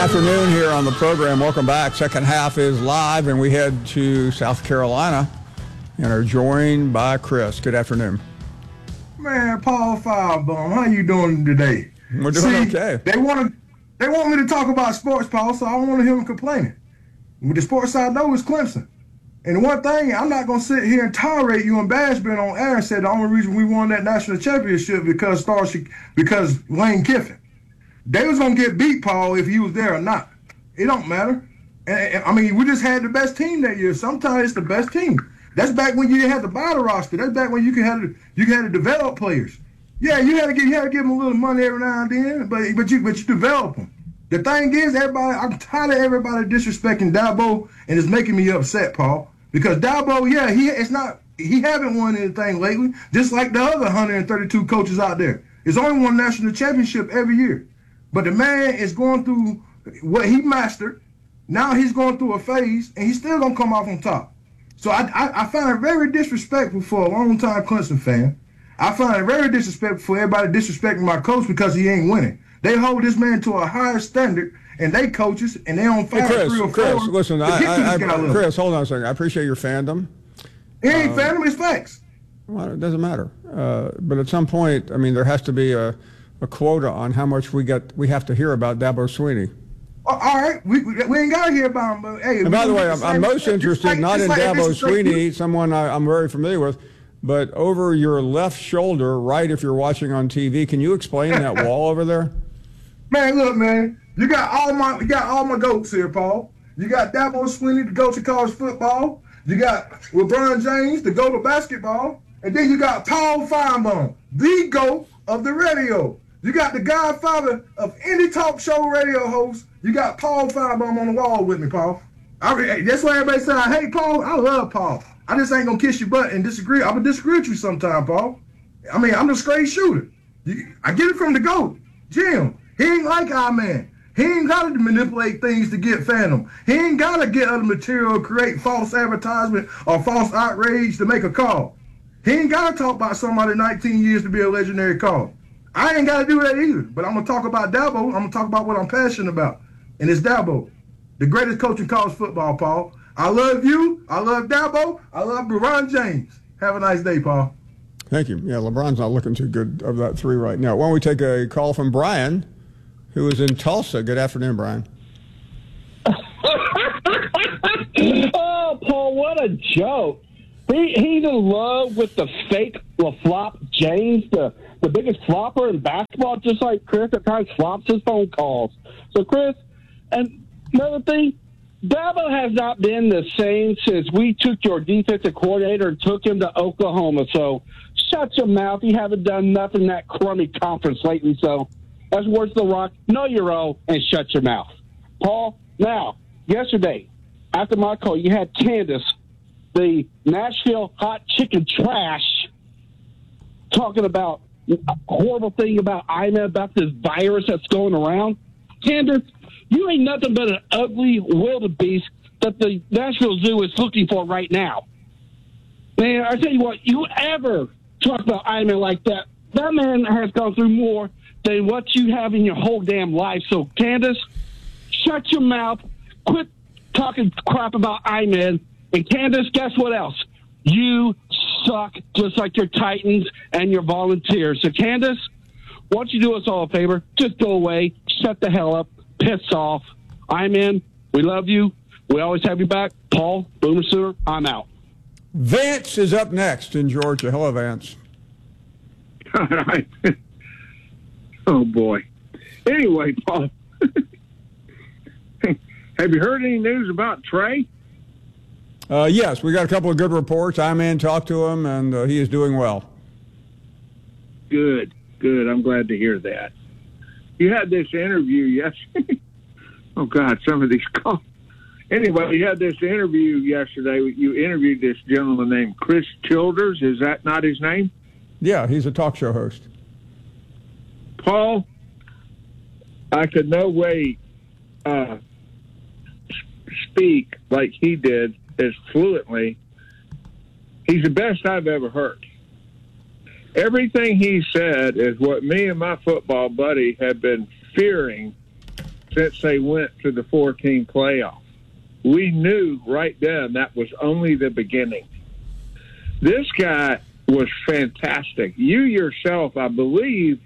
Afternoon here on the program. Welcome back. Second half is live, and we head to South Carolina and are joined by Chris. Good afternoon. Man, Paul Firebomb, how you doing today? We're doing okay. They want me to talk about sports, Paul, so I don't want to hear them complaining. The sports I know is Clemson. And one thing, I'm not going to sit here and tolerate you and Bash being on air and say the only reason we won that national championship because Lane Kiffin. They was going to get beat, Paul, if he was there or not. It don't matter. And, I mean, we just had the best team that year. Sometimes it's the best team. That's back when you didn't have to buy the roster. That's back when you had to develop players. Yeah, you had to give them a little money every now and then, but you develop them. The thing is, I'm tired of everybody disrespecting Dabo, and it's making me upset, Paul. Because Dabo, he haven't won anything lately, just like the other 132 coaches out there. It's only one national championship every year. But the man is going through what he mastered. Now he's going through a phase, and he's still going to come off on top. So I find it very disrespectful for a long-time Clemson fan. I find it very disrespectful for everybody disrespecting my coach because he ain't winning. They hold this man to a higher standard, and they coaches, and they on 5, 3, or 4. Chris, listen, Chris, hold on a second. I appreciate your fandom. It ain't fandom, it's facts. Well, it doesn't matter. But at some point, I mean, there has to be a quota on how much we have to hear about Dabo Swinney. All right, we ain't got to hear about him. But, hey, and by the way, I'm most interested not in Dabo Swinney, someone I'm very familiar with, but over your left shoulder, right if you're watching on TV. Can you explain that wall over there? Man, look, man, you got all my goats here, Paul. You got Dabo Swinney, the goat of college football. You got LeBron James, the goat of basketball, and then you got Paul Firebomb, the goat of the radio. You got the godfather of any talk show radio host. You got Paul Firebomb on the wall with me, Paul. That's why everybody say I hate Paul. I love Paul. I just ain't gonna kiss your butt and disagree. I'm gonna disagree with you sometime, Paul. I mean, I'm the straight shooter. I get it from the GOAT, Jim. He ain't like our man. He ain't got to manipulate things to get fandom. He ain't got to get other material, create false advertisement or false outrage to make a call. He ain't got to talk about somebody 19 years to be a legendary call. I ain't got to do that either. But I'm going to talk about Dabo. I'm going to talk about what I'm passionate about. And it's Dabo, the greatest coach in college football, Paul. I love you. I love Dabo. I love LeBron James. Have a nice day, Paul. Thank you. Yeah, LeBron's not looking too good of that 3 right now. Why don't we take a call from Brian, who is in Tulsa. Good afternoon, Brian. Oh, Paul, what a joke. He's in love with the fake LaFlop James, the biggest flopper in basketball, just like Chris at times flops his phone calls. So, Chris, and another thing, Dabo has not been the same since we took your defensive coordinator and took him to Oklahoma. So, shut your mouth. You haven't done nothing in that crummy conference lately. So, as words of the rock, know your role and shut your mouth. Paul, now, yesterday, after my call, you had Candace, the Nashville hot chicken trash, talking about a horrible thing about Ina, about this virus that's going around. Candace, you ain't nothing but an ugly wildebeest that the Nashville Zoo is looking for right now. Man, I tell you what, you ever talk about Ina like that, that man has gone through more than what you have in your whole damn life. So, Candace, shut your mouth. Quit talking crap about Iman. And, Candace, guess what else? You suck just like your Titans and your Volunteers. So, Candace, why don't you do us all a favor? Just go away. Shut the hell up. Piss off. Iman, we love you. We always have you back. Paul, Boomer Sooner, I'm out. Vance is up next in Georgia. Hello, Vance. All right. Oh, boy. Anyway, Paul, have you heard any news about Trey? Yes, we got a couple of good reports. Iman talked to him, and he is doing well. Good. I'm glad to hear that. You had this interview yesterday. Oh, God, some of these calls. Anyway, you had this interview yesterday. You interviewed this gentleman named Chris Childers. Is that not his name? Yeah, he's a talk show host. Paul, I could no way speak like he did as fluently. He's the best I've ever heard. Everything he said is what me and my football buddy have been fearing since they went to the 4-team playoff. We knew right then that was only the beginning. This guy was fantastic. You yourself, I believe,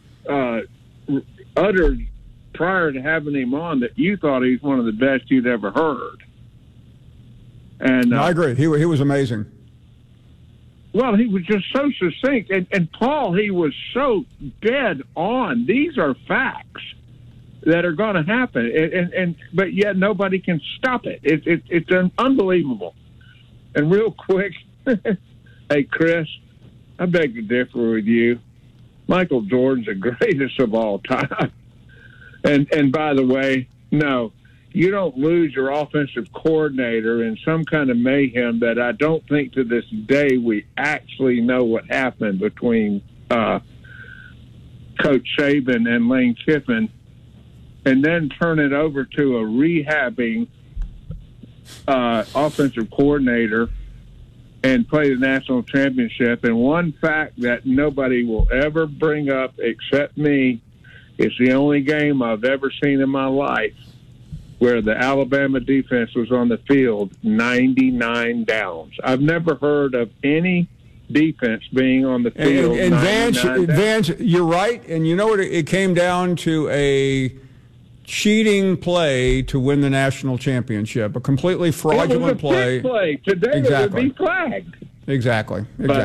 uttered prior to having him on that you thought he was one of the best you'd ever heard. And I agree. He was amazing. Well, he was just so succinct. And Paul, he was so dead on. These are facts that are going to happen. But yet nobody can stop it. It's unbelievable. And real quick, hey, Chris, I beg to differ with you. Michael Jordan's the greatest of all time. And by the way, no, you don't lose your offensive coordinator in some kind of mayhem that I don't think to this day we actually know what happened between Coach Saban and Lane Kiffin, and then turn it over to a rehabbing offensive coordinator and play the national championship. And one fact that nobody will ever bring up except me, it's the only game I've ever seen in my life where the Alabama defense was on the field 99 downs. I've never heard of any defense being on the field. And Vance, you're right. And you know what? It came down to a cheating play to win the national championship, a completely fraudulent play. Today it would be flagged. Exactly.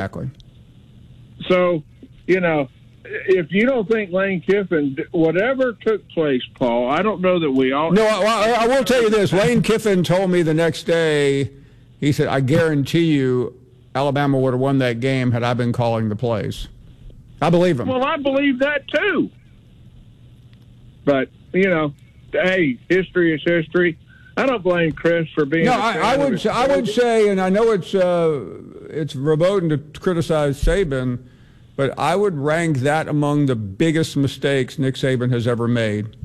So, you know, if you don't think Lane Kiffin, whatever took place, Paul, I don't know that we all. No, I will tell you this. Lane Kiffin told me the next day, he said, I guarantee you Alabama would have won that game had I been calling the plays. I believe him. Well, I believe that too. But, you know, hey, history is history. I don't blame Chris for being. No, I would say, and I know it's verboten to criticize Saban, but I would rank that among the biggest mistakes Nick Saban has ever made.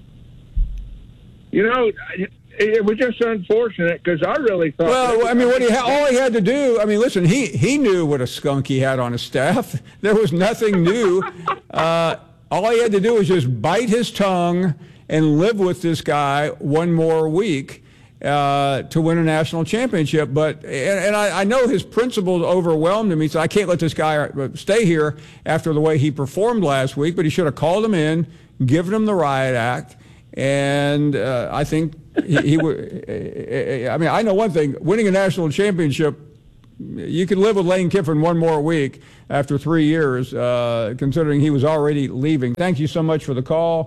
You know, it was just unfortunate because I really thought. Well, I mean, all he had to do. I mean, listen, he knew what a skunk he had on his staff. There was nothing new. All he had to do was just bite his tongue and live with this guy one more week to win a national championship. But I know his principles overwhelmed him. He said, I can't let this guy stay here after the way he performed last week, but he should have called him in, given him the riot act, and I think he would. I mean, I know one thing, winning a national championship, you can live with Lane Kiffin one more week after 3 years, considering he was already leaving. Thank you so much for the call.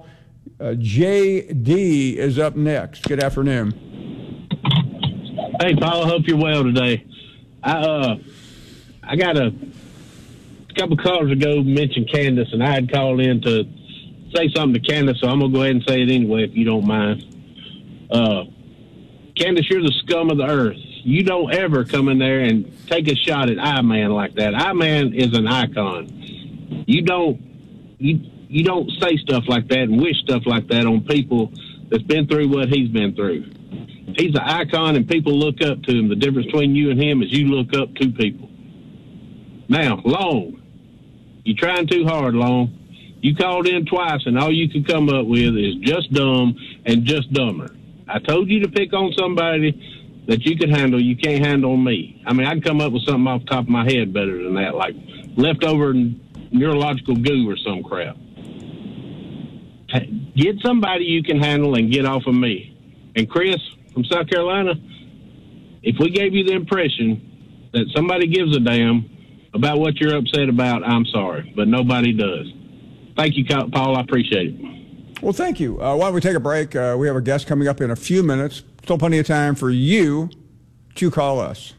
JD is up next. Good afternoon. Hey, Paul, I hope you're well today. I got a couple callers ago mentioned Candace, and I had called in to say something to Candace, so I'm going to go ahead and say it anyway if you don't mind. Candace, you're the scum of the earth. You don't ever come in there and take a shot at I-Man like that. I-Man is an icon. You don't say stuff like that and wish stuff like that on people that's been through what he's been through. He's an icon, and people look up to him. The difference between you and him is you look up to people. Now, Long, you're trying too hard, Long. You called in twice, and all you could come up with is just dumb and just dumber. I told you to pick on somebody that you could handle. You can't handle me. I mean, I can come up with something off the top of my head better than that, like leftover neurological goo or some crap. Get somebody you can handle and get off of me. And Chris from South Carolina, if we gave you the impression that somebody gives a damn about what you're upset about, I'm sorry, but nobody does. Thank you, Paul. I appreciate it. Well, thank you. Why don't we take a break? We have a guest coming up in a few minutes. Still plenty of time for you to call us.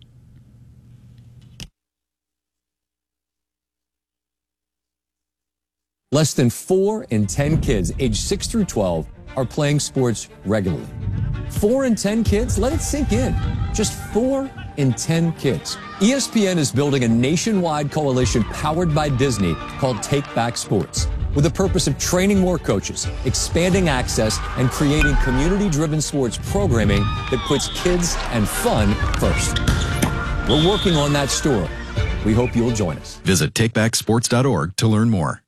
Less than 4 in 10 kids aged 6 through 12 are playing sports regularly. 4 in 10 kids? Let it sink in. Just 4 in 10 kids. ESPN is building a nationwide coalition powered by Disney called Take Back Sports, with the purpose of training more coaches, expanding access, and creating community-driven sports programming that puts kids and fun first. We're working on that story. We hope you'll join us. Visit takebacksports.org to learn more.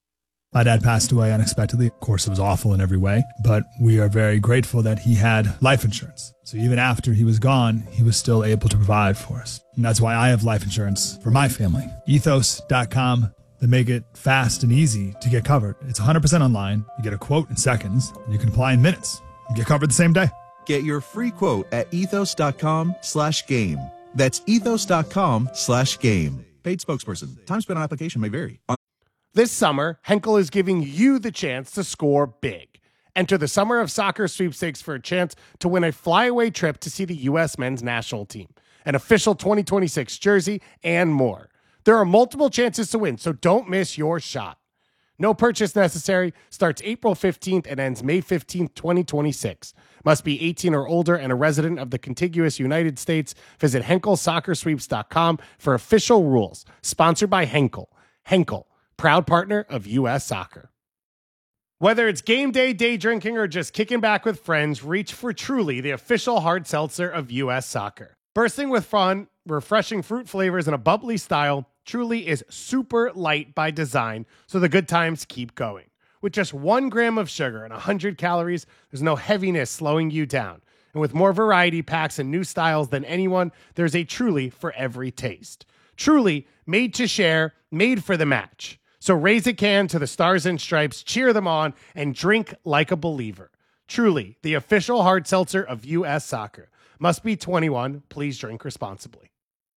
My dad passed away unexpectedly. Of course, it was awful in every way, but we are very grateful that he had life insurance. So even after he was gone, he was still able to provide for us. And that's why I have life insurance for my family. Ethos.com. They make it fast and easy to get covered. It's 100% online. You get a quote in seconds, and you can apply in minutes. You get covered the same day. Get your free quote at ethos.com/game. That's ethos.com/game. Paid spokesperson. Time spent on application may vary. This summer, Henkel is giving you the chance to score big. Enter the Summer of Soccer sweepstakes for a chance to win a flyaway trip to see the U.S. men's national team, an official 2026 jersey, and more. There are multiple chances to win, so don't miss your shot. No purchase necessary. Starts April 15th and ends May 15th, 2026. Must be 18 or older and a resident of the contiguous United States. Visit HenkelSoccerSweeps.com for official rules. Sponsored by Henkel. Henkel, proud partner of U.S. Soccer. Whether it's game day, day drinking, or just kicking back with friends, reach for Truly, the official hard seltzer of U.S. Soccer. Bursting with fun, refreshing fruit flavors, and a bubbly style, Truly is super light by design, so the good times keep going. With just 1 gram of sugar and 100 calories, there's no heaviness slowing you down. And with more variety packs and new styles than anyone, there's a Truly for every taste. Truly, made to share, made for the match. So raise a can to the Stars and Stripes, cheer them on, and drink like a believer. Truly, the official hard seltzer of U.S. Soccer. Must be 21. Please drink responsibly.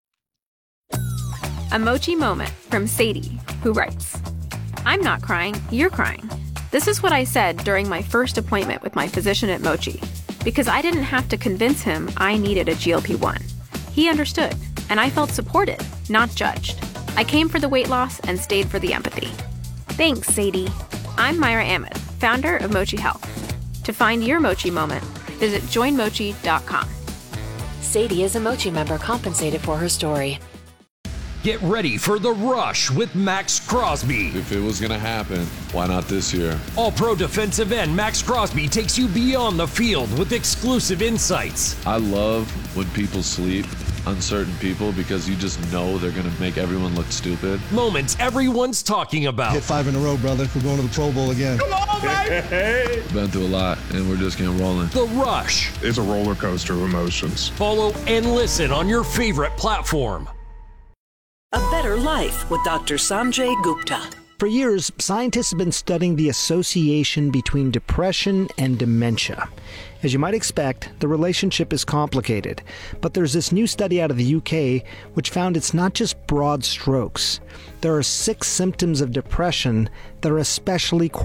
A Mochi moment from Sadie, who writes, I'm not crying, you're crying. This is what I said during my first appointment with my physician at Mochi, because I didn't have to convince him I needed a GLP-1. He understood, and I felt supported, not judged. I came for the weight loss and stayed for the empathy. Thanks, Sadie. I'm Myra Ahmed, founder of Mochi Health. To find your Mochi moment, visit joinmochi.com. Sadie is a Mochi member compensated for her story. Get ready for The Rush with Max Crosby. If it was going to happen, why not this year? All-pro defensive end Max Crosby takes you beyond the field with exclusive insights. I love when people sleep on certain people because you just know they're going to make everyone look stupid. Moments everyone's talking about. Hit 5 in a row, brother. We're going to the Pro Bowl again. Come on, baby! Been through a lot, and we're just getting rolling. The Rush. It's a roller coaster of emotions. Follow and listen on your favorite platform. A Better Life with Dr. Sanjay Gupta. For years, scientists have been studying the association between depression and dementia. As you might expect, the relationship is complicated, but there's this new study out of the UK which found it's not just broad strokes. There are 6 symptoms of depression that are especially